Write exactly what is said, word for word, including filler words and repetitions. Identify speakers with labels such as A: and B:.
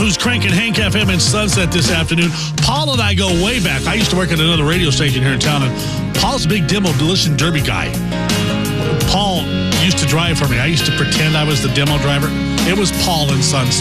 A: who's cranking Hank F M in Sunset this afternoon. Paul and I go way back. I used to work at another radio station here in town, and Paul's a big demo demolition derby guy. Paul used to drive for me. I used to pretend I was the demo driver. It was Paul in Sunset.